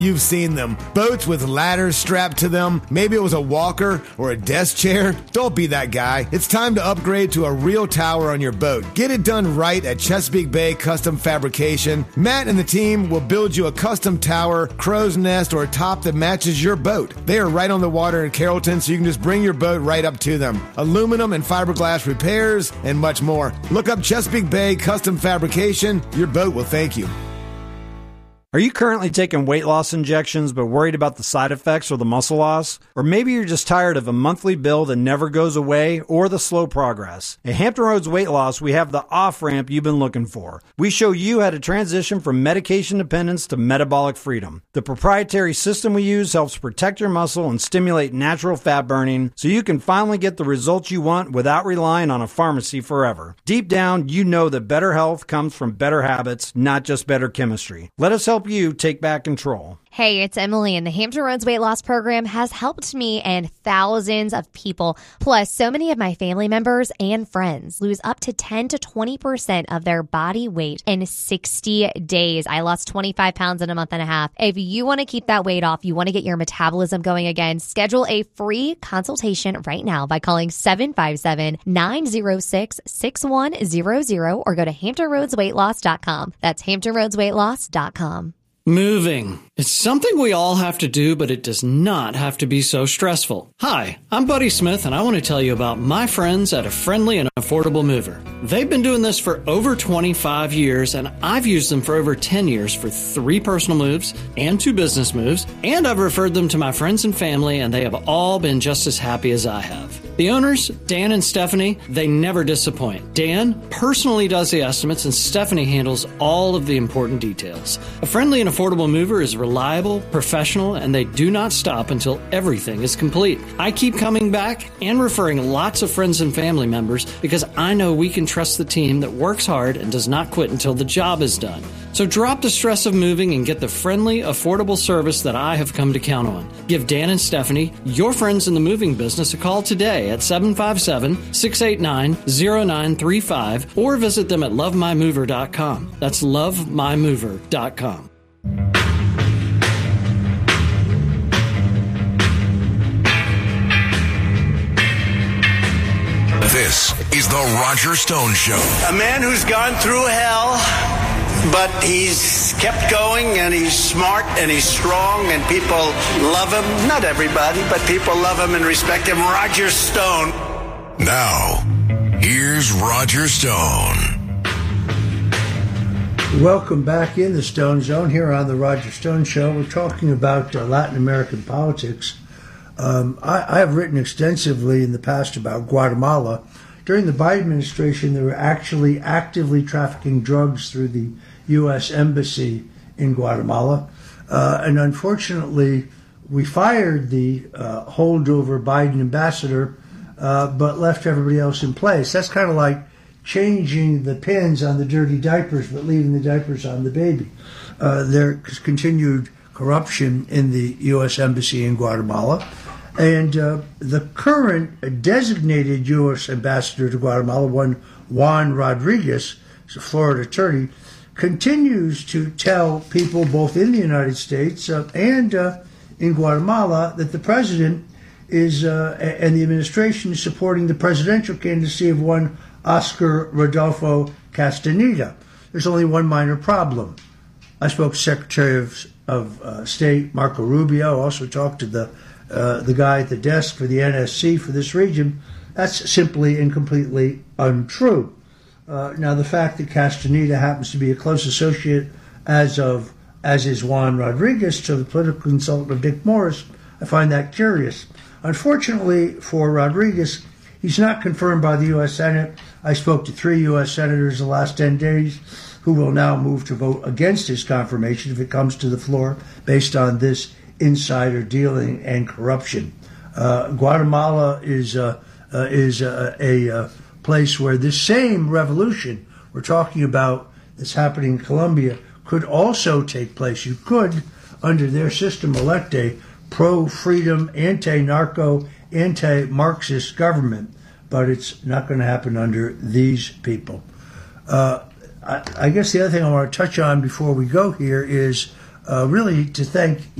You've seen them. Boats with ladders strapped to them. Maybe it was a walker or a desk chair. Don't be that guy. It's time to upgrade to a real tower on your boat. Get it done right at Chesapeake Bay Custom Fabrication. Matt and the team will build you a custom tower, crow's nest, or a top that matches your boat. They are right on the water in Carrollton, so you can just bring your boat right up to them. Aluminum and fiberglass repairs, and much more. Look up Chesapeake Bay Custom Fabrication. Your boat will thank you. Are you currently taking weight loss injections but worried about the side effects or the muscle loss? Or maybe you're just tired of a monthly bill that never goes away or the slow progress. At Hampton Roads Weight Loss, we have the off-ramp you've been looking for. We show you how to transition from medication dependence to metabolic freedom. The proprietary system we use helps protect your muscle and stimulate natural fat burning so you can finally get the results you want without relying on a pharmacy forever. Deep down, you know that better health comes from better habits, not just better chemistry. Let us help you take back control. Hey, it's Emily, and the Hampton Roads Weight Loss Program has helped me and thousands of people. Plus, so many of my family members and friends lose up to 10 to 20% of their body weight in 60 days. I lost 25 pounds in a month and a half. If you want to keep that weight off, you want to get your metabolism going again, schedule a free consultation right now by calling 757-906-6100 or go to HamptonRoadsWeightLoss.com. That's HamptonRoadsWeightLoss.com. Moving. It's something we all have to do, but it does not have to be so stressful. Hi, I'm Buddy Smith, and I want to tell you about my friends at A Friendly and Affordable Mover. They've been doing this for over 25 years, and I've used them for over 10 years for 3 personal moves and 2 business moves, and I've referred them to my friends and family, and they have all been just as happy as I have. The owners, Dan and Stephanie, they never disappoint. Dan personally does the estimates, and Stephanie handles all of the important details. A Friendly and Affordable Mover is reliable, professional, and they do not stop until everything is complete. I keep coming back and referring lots of friends and family members because I know we can trust the team that works hard and does not quit until the job is done. So drop the stress of moving and get the friendly, affordable service that I have come to count on. Give Dan and Stephanie, your friends in the moving business, a call today at 757-689-0935 or visit them at lovemymover.com. That's lovemymover.com. This is the Roger Stone Show. A man who's gone through hell, but he's kept going, and he's smart, and he's strong, and people love him. Not everybody, but people love him and respect him. Roger Stone. Now, here's Roger Stone. Welcome back in the Stone Zone here on the Roger Stone Show. We're talking about Latin American politics. I have written extensively in the past about Guatemala. During the Biden administration, they were actually actively trafficking drugs through the U.S. Embassy in Guatemala. And unfortunately, we fired the holdover Biden ambassador, but left everybody else in place. That's kind of like changing the pins on the dirty diapers, but leaving the diapers on the baby. There's continued corruption in the U.S. Embassy in Guatemala. And the current designated U.S. ambassador to Guatemala, one Juan Rodriguez, is a Florida attorney, continues to tell people both in the United States and in Guatemala that the president is and the administration is supporting the presidential candidacy of one Oscar Rodolfo Castaneda. There's only one minor problem. I spoke to Secretary of State Marco Rubio, also talked to the guy at the desk for the NSC for this region. That's simply and completely untrue. Now, the fact that Castaneda happens to be a close associate, as is Juan Rodriguez, to the political consultant of Dick Morris, I find that curious. Unfortunately for Rodriguez, he's not confirmed by the U.S. Senate. I spoke to 3 U.S. senators the last 10 days who will now move to vote against his confirmation if it comes to the floor based on this insider dealing and corruption. Guatemala is a place where this same revolution we're talking about that's happening in Colombia could also take place. You could, under their system, elect a pro-freedom, anti-narco, anti-Marxist government, but it's not going to happen under these people. I guess the other thing I want to touch on before we go here is really to thank